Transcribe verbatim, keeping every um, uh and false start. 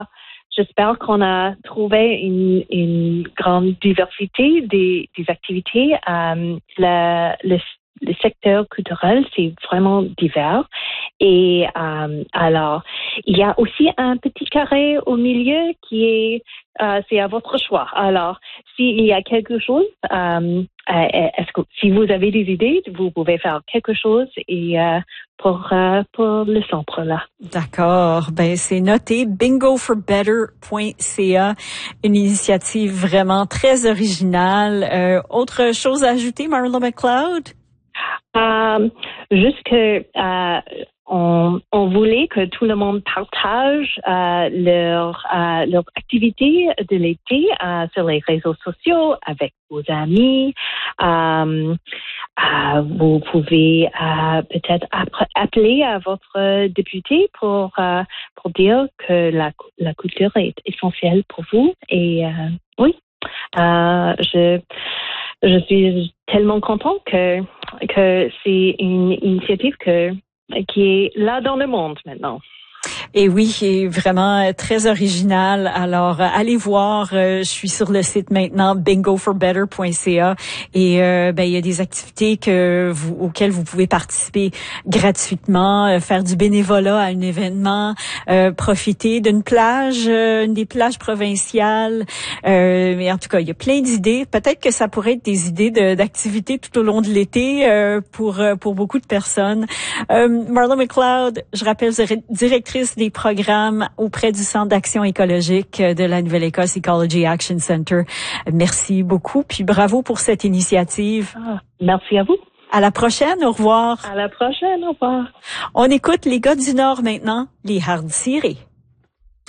J'espère qu'on a trouvé une, une grande diversité des, des activités. Euh, le, le, le secteur culturel, c'est vraiment divers. Et euh, alors, il y a aussi un petit carré au milieu qui est, euh, c'est à votre choix. Alors, s'il y a quelque chose, euh, est-ce que si vous avez des idées, vous pouvez faire quelque chose et euh, pour euh, pour le centre là. D'accord. Ben c'est noté. bingo for better point c a, une initiative vraiment très originale. Euh, autre chose à ajouter, Marla McLeod? Euh, juste que euh, on, on voulait que tout le monde partage euh, leur euh, leur activité de l'été euh, sur les réseaux sociaux avec vos amis. Euh, euh, vous pouvez euh, peut-être appeler à votre député pour euh, pour dire que la la culture est essentielle pour vous. Et euh, oui, euh, je je suis tellement contente que que c'est une initiative que qui est là dans le monde maintenant. Et oui, est vraiment très original. Alors, allez voir. Euh, je suis sur le site maintenant, bingo for better point c a, et euh, ben il y a des activités que vous auxquelles vous pouvez participer gratuitement, euh, faire du bénévolat à un événement, euh, profiter d'une plage, euh, une des plages provinciales. Euh, mais en tout cas, il y a plein d'idées. Peut-être que ça pourrait être des idées de, d'activités tout au long de l'été euh, pour pour beaucoup de personnes. Euh, Marla McLeod, je rappelle, directrice des programmes auprès du Centre d'action écologique de la Nouvelle-Écosse Ecology Action Center. Merci beaucoup, puis bravo pour cette initiative. Ah, merci à vous. À la prochaine, au revoir. À la prochaine, au revoir. On écoute les gars du Nord maintenant, les Hard Cirés.